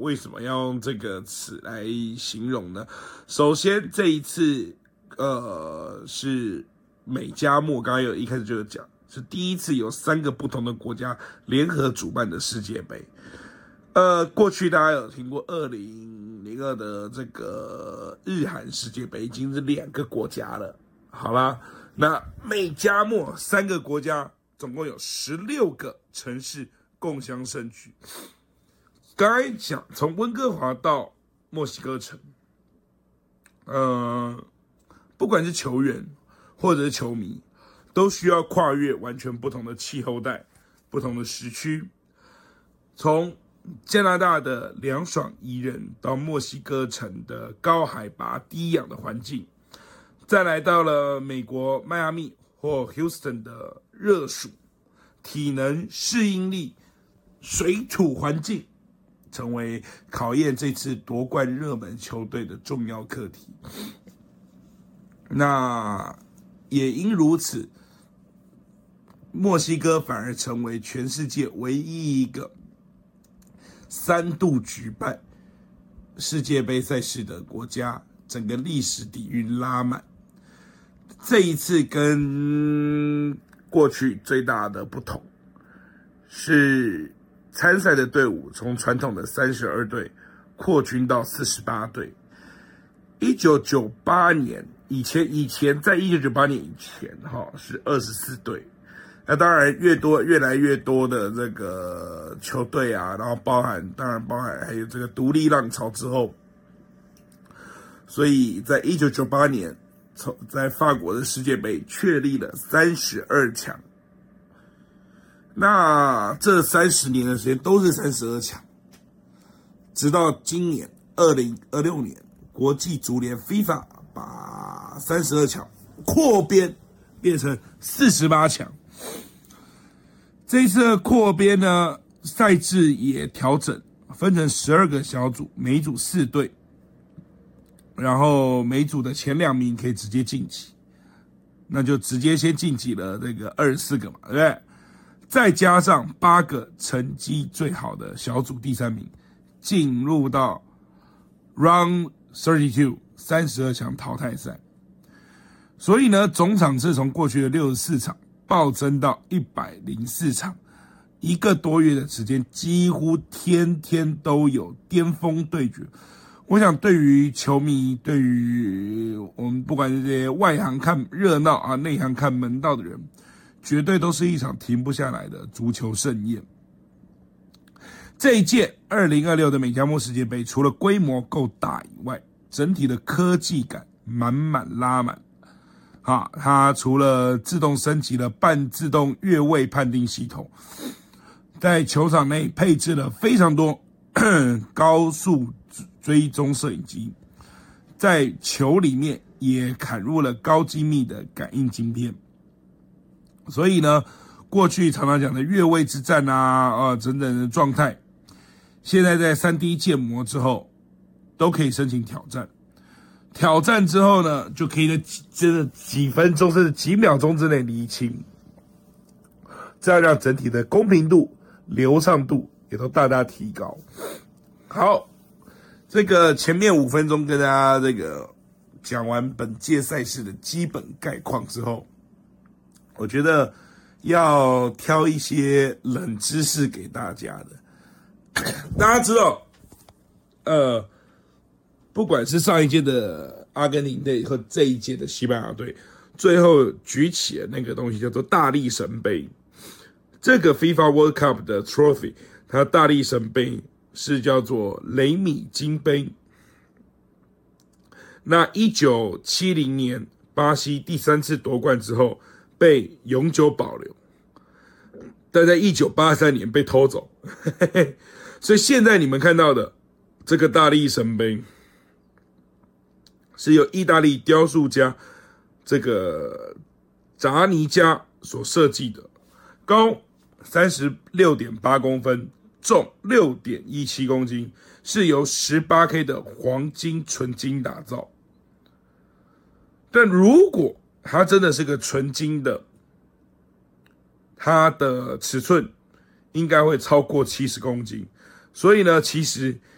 为什么要用这个词来形容呢？首先，这一次是美加墨，刚刚一开始就有讲，是第一次有3个不同的国家联合主办的世界杯。过去大家有听过2002的这个日韩世界杯，已经是2个国家了。好啦，那美加墨3个国家，总共有16个城市共襄盛举。刚才讲从温哥华到墨西哥城，不管是球员或者是球迷，都需要跨越完全不同的气候带、不同的时区，从加拿大的凉爽宜人到墨西哥城的高海拔低氧的环境，再来到了美国迈阿密或 Houston 的热暑、体能、适应力、水土环境，成为考验这次夺冠热门球队的重要课题。那也因如此，墨西哥反而成为全世界唯一一个3度举办世界杯赛事的国家，整个历史底蕴拉满。这一次跟过去最大的不同是，参赛的队伍从传统的32队扩军到48队。1998年以前在1998年以前是24队。那当然越来越多的这个球队啊，然后包含还有这个独立浪潮之后，所以在1998年在法国的世界杯确立了32强。那这30年的时间都是32强，直到今年2026年，国际足联 FIFA 把32强扩编变成48强。这一次的扩编呢，赛制也调整，分成12个小组，每组4队，然后每组的前2名可以直接晋级，那就直接先晋级了这个24个嘛，对不对？再加上8个成绩最好的小组第3名，进入到 Round 32 32强淘汰赛。所以呢，总场次从过去的64场暴增到104场，1个多月的时间，几乎天天都有巅峰对决。我想对于球迷，对于我们不管是这些外行看热闹啊，内行看门道的人，绝对都是一场停不下来的足球盛宴。这一届2026的美加墨世界杯，除了规模够大以外，整体的科技感满满拉满。它除了自动升级了半自动越位判定系统，在球场内配置了非常多高速追踪摄影机，在球里面也砍入了高精密的感应晶片。所以呢，过去常常讲的越位之战等等的状态，现在在 3D 建模之后都可以申请挑战。挑战之后呢，就可以在真的几分钟甚至几秒钟之内厘清，这样让整体的公平度、流畅度也都大大提高。好，这个前面5分钟跟大家这个讲完本届赛事的基本概况之后，我觉得要挑一些冷知识给大家的。大家知道，不管是上一届的阿根廷队和这一届的西班牙队，最后举起了那个东西叫做大力神杯。这个 FIFA World Cup 的 trophy， 它大力神杯是叫做雷米金杯。那1970年巴西第3次夺冠之后被永久保留，但在1983年被偷走。所以现在你们看到的这个大力神杯，是由意大利雕塑家这个扎尼加所设计的，高 36.8 公分，重 6.17 公斤，是由 18K 的黄金纯金打造。但如果它真的是个纯金的，它的尺寸应该会超过70公斤。所以呢，其实